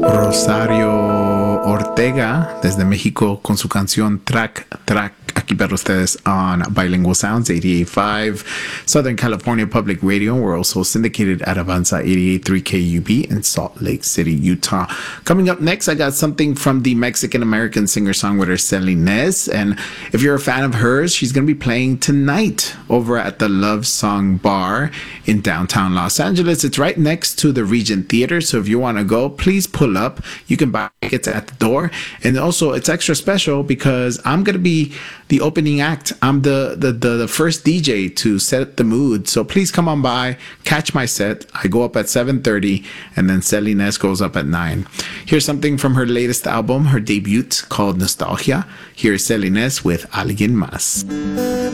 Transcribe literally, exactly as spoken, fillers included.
Rosario Ortega desde México con su canción Track Track aquí para ustedes on Bilingual Sounds eighty-eight point five Southern California Public Radio. We're also syndicated at Avanza eighty-eight point three K U B in Salt Lake City, Utah. Coming up next, I got something from the Mexican-American singer-songwriter Celines. And if you're a fan of hers, she's going to be playing tonight over at the Love Song Bar in downtown Los Angeles. It's right next to the Regent Theater. So if you want to go, please pull up. You can buy tickets at the door. And also, it's extra special because I'm going to be the opening act. I'm the, the, the, the first D J to set the mood. So please come on by, catch my set. I go up at seven thirty and then Celines goes up at nine. Here's something from her latest album, her debut called Nostalgia. Here's Celines with Alguien Más.